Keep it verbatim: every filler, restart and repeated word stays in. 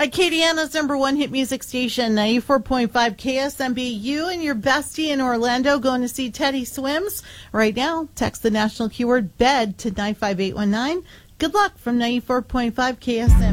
Acadiana's number one hit music station, ninety-four point five K S M B. You and your bestie in Orlando going to see Teddy Swims. Right now, text the national keyword BED to nine five eight one nine. Good luck from ninety-four point five K S M B.